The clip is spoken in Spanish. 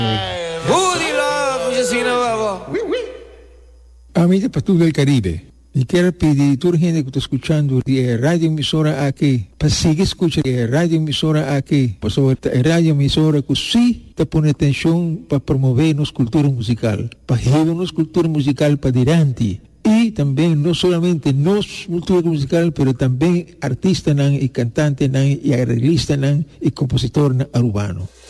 Amici per tutto il Caribe, mi quero pedir a toda gente que está escuchando de radio emisora aqui, para seguir escuchando radio emisora aqui, por favor, radio emisora que sí está poniendo atención para promover nuestra cultura musical, para llevar nuestra cultura musical para adelante. Y también no solamente nuestra cultura musical, pero también artistas y cantantes y arreglistas y compositores urbanos.